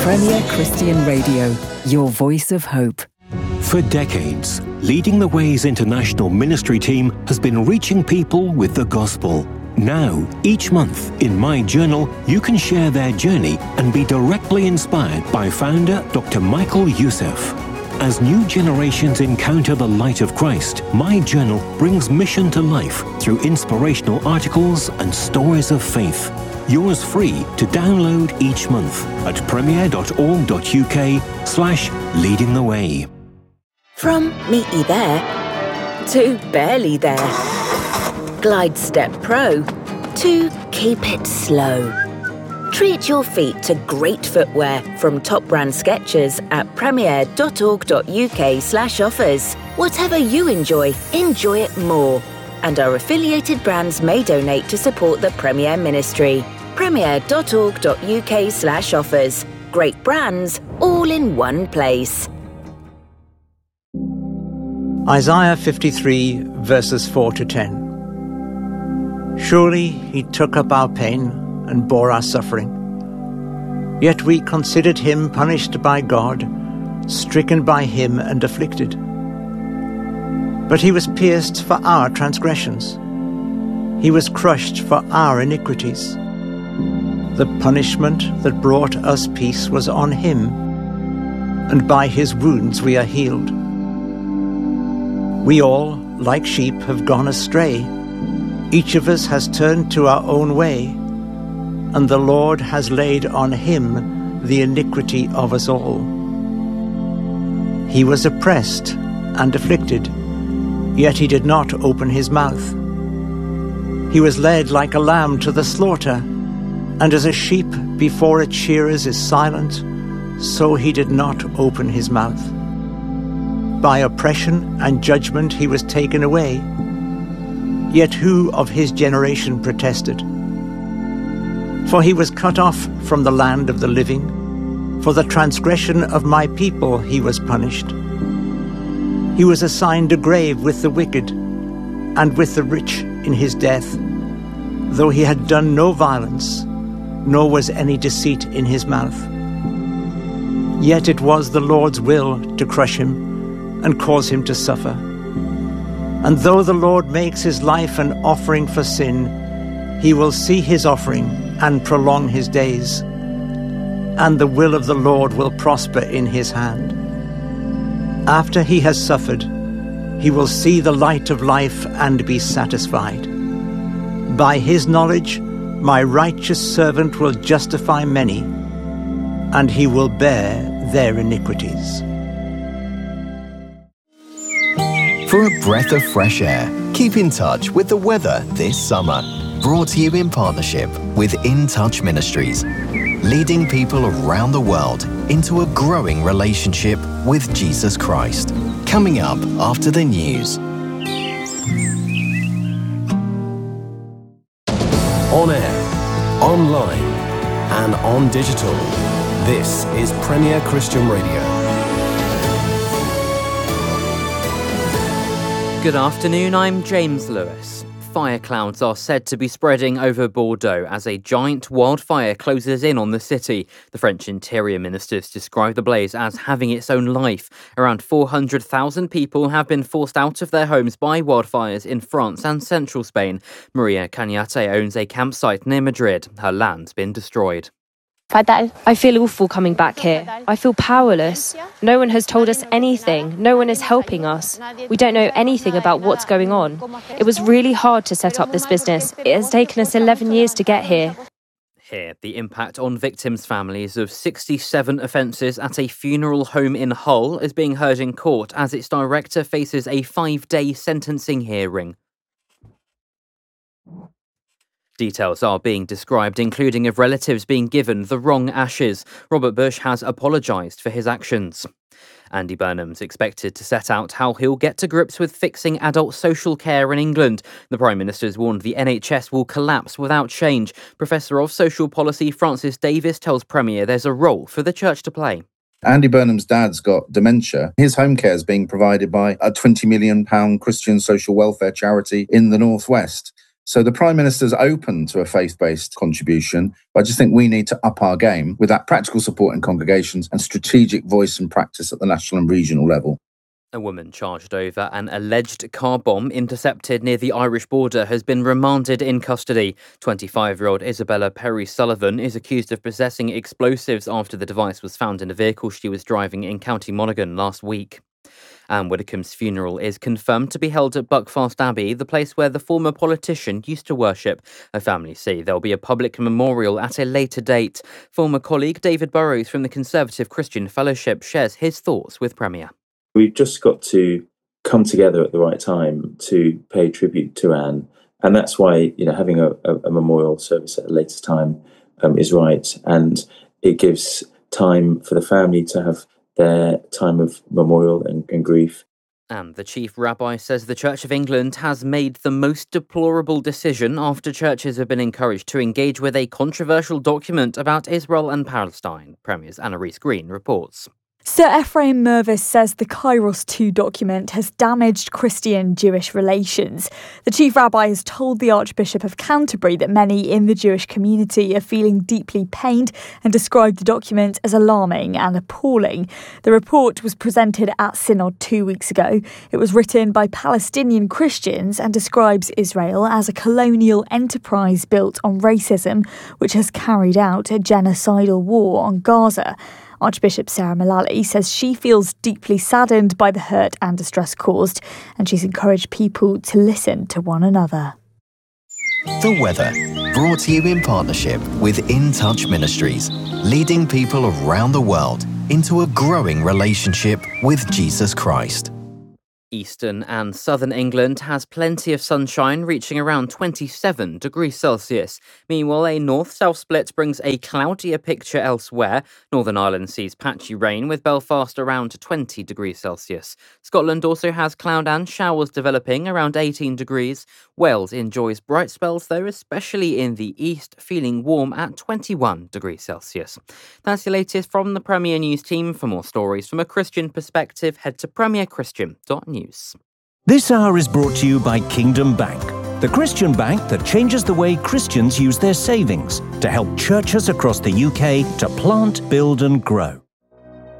Premier Christian Radio, your voice of hope. For decades, Leading the Way's international ministry team has been reaching people with the gospel. Now, each month, in My Journal, you can share their journey and be directly inspired by founder Dr. Michael Youssef. As new generations encounter the light of Christ, My Journal brings mission to life through inspirational articles and stories of faith. Yours free to download each month at premier.org.uk/leading the way. From meaty there to barely there. Glide Step Pro to keep it slow. Treat your feet to great footwear from top brand Skechers at premier.org.uk/offers. Whatever you enjoy it more. And our affiliated brands may donate to support the Premier Ministry. premier.org.uk/offers. Great brands, all in one place. Isaiah 53, verses 4 to 10. Surely he took up our pain and bore our suffering. Yet we considered him punished by God, stricken by him and afflicted. But he was pierced for our transgressions. He was crushed for our iniquities. The punishment that brought us peace was on him, and by his wounds we are healed. We all, like sheep, have gone astray. Each of us has turned to our own way, and the Lord has laid on him the iniquity of us all. He was oppressed and afflicted, yet he did not open his mouth. He was led like a lamb to the slaughter, and as a sheep before its shearers is silent, so he did not open his mouth. By oppression and judgment he was taken away. Yet who of his generation protested? For he was cut off from the land of the living. For the transgression of my people he was punished. He was assigned a grave with the wicked, and with the rich in his death, though he had done no violence, nor was any deceit in his mouth. Yet it was the Lord's will to crush him and cause him to suffer. And though the Lord makes his life an offering for sin, he will see his offering and prolong his days, and the will of the Lord will prosper in his hand. After he has suffered, he will see the light of life and be satisfied. By his knowledge, my righteous servant will justify many, and he will bear their iniquities. For a breath of fresh air, keep in touch with the weather this summer. Brought to you in partnership with In Touch Ministries, leading people around the world into a growing relationship with Jesus Christ. Coming up after the news. On air, online, and on digital. This is Premier Christian Radio. Good afternoon, I'm James Lewis. Fire clouds are said to be spreading over Bordeaux as a giant wildfire closes in on the city. The French Interior Ministers describe the blaze as having its own life. Around 400,000 people have been forced out of their homes by wildfires in France and central Spain. Maria Cañate owns a campsite near Madrid. Her land's been destroyed. I feel awful coming back here. I feel powerless. No one has told us anything. No one is helping us. We don't know anything about what's going on. It was really hard to set up this business. It has taken us 11 years to get here. Here, the impact on victims' families of 67 offences at a funeral home in Hull is being heard in court as its director faces a 5-day sentencing hearing. Details are being described, including of relatives being given the wrong ashes. Robert Bush has apologised for his actions. Andy Burnham's expected to set out how he'll get to grips with fixing adult social care in England. The Prime Minister's warned the NHS will collapse without change. Professor of Social Policy Francis Davis tells Premier there's a role for the church to play. Andy Burnham's dad's got dementia. His home care is being provided by a £20 million Christian social welfare charity in the Northwest. So the Prime Minister's open to a faith-based contribution, but I just think we need to up our game with that practical support in congregations and strategic voice and practice at the national and regional level. A woman charged over an alleged car bomb intercepted near the Irish border has been remanded in custody. 25-year-old Isabella Perry-Sullivan is accused of possessing explosives after the device was found in a vehicle she was driving in County Monaghan last week. Anne Widdecombe's funeral is confirmed to be held at Buckfast Abbey, the place where the former politician used to worship. Her family say there'll be a public memorial at a later date. Former colleague David Burrows from the Conservative Christian Fellowship shares his thoughts with Premier. We've just got to come together at the right time to pay tribute to Anne. And that's why, having a memorial service at a later time is right. And it gives time for the family to have their time of memorial and grief. And the chief rabbi says the Church of England has made the most deplorable decision after churches have been encouraged to engage with a controversial document about Israel and Palestine. Premier's Anna Rees-Green reports. Sir Ephraim Mervis says the Kairos 2 document has damaged Christian-Jewish relations. The chief rabbi has told the Archbishop of Canterbury that many in the Jewish community are feeling deeply pained and described the document as alarming and appalling. The report was presented at Synod 2 weeks ago. It was written by Palestinian Christians and describes Israel as a colonial enterprise built on racism, which has carried out a genocidal war on Gaza. Archbishop Sarah Mullally says she feels deeply saddened by the hurt and distress caused, and she's encouraged people to listen to one another. The weather, brought to you in partnership with In Touch Ministries, leading people around the world into a growing relationship with Jesus Christ. Eastern and southern England has plenty of sunshine, reaching around 27 degrees Celsius. Meanwhile, a north-south split brings a cloudier picture elsewhere. Northern Ireland sees patchy rain, with Belfast around 20 degrees Celsius. Scotland also has cloud and showers developing, around 18 degrees. Wales enjoys bright spells, though, especially in the east, feeling warm at 21 degrees Celsius. That's the latest from the Premier News team. For more stories from a Christian perspective, head to premierchristian.news. This hour is brought to you by Kingdom Bank, the Christian bank that changes the way Christians use their savings to help churches across the UK to plant, build and grow.